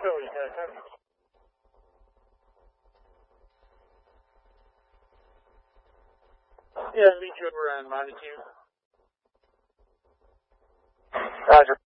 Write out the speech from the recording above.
Philly, copy. Yeah, meet you over on longitude. Roger.